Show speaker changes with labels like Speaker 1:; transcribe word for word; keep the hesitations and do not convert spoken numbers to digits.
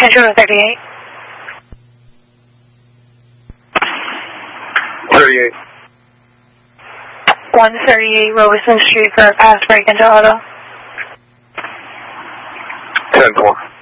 Speaker 1: Central thirty-eight.
Speaker 2: thirty-eight.
Speaker 1: one thirty-eight Robeson Street for a fast break into auto.
Speaker 2: ten four.